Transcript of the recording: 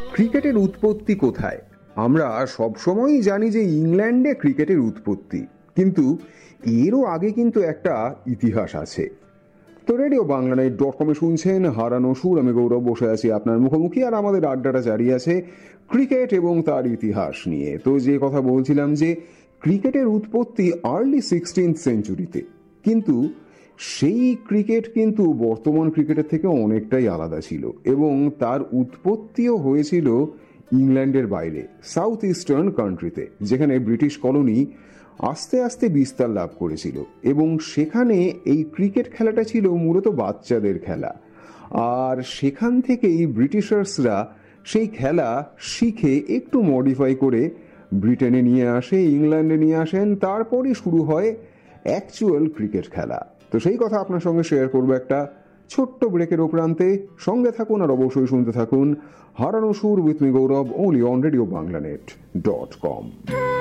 ক্রিকেটের উৎপত্তি কোথায়? আমরা সবসময়ই জানি যে ইংল্যান্ডে ক্রিকেটের উৎপত্তি, কিন্তু এরও আগে কিন্তু একটা ইতিহাস আছে। তো রেডিও বাংলানিউজ.com শুনছেন হারানো সুর। আমি গৌরব বসে আছি আপনার মুখোমুখি, আর আমাদের আড্ডাটা জারি আছে ক্রিকেট এবং তার ইতিহাস নিয়ে। তো যে কথা বলছিলাম যে ক্রিকেটের উৎপত্তি আর্লি 16th সেঞ্চুরিতে, কিন্তু সেই ক্রিকেট কিন্তু বর্তমান ক্রিকেটের থেকে অনেকটাই আলাদা ছিল, এবং তার উৎপত্তিও হয়েছিল ইংল্যান্ডের বাইরে, সাউথ ইস্টার্ন কান্ট্রিতে, যেখানে ব্রিটিশ কলোনি আস্তে আস্তে বিস্তার লাভ করেছিল। এবং সেখানে এই ক্রিকেট খেলাটা ছিল মূলত বাচ্চাদের খেলা, আর সেখান থেকেই ব্রিটিশার্সরা সেই খেলা শিখে একটু মডিফাই করে ব্রিটেনে নিয়ে আসে, ইংল্যান্ডে নিয়ে আসেন, তারপরই শুরু হয় অ্যাকচুয়াল ক্রিকেট খেলা। তো সেই কথা আপনার সঙ্গে শেয়ার করবো একটা ছোট্ট ব্রেকের উপরান্তে। সঙ্গে থাকুন আর অবশ্যই শুনতে থাকুন হারানো সুর with me Gaurav, only on Radio Banglanet.com।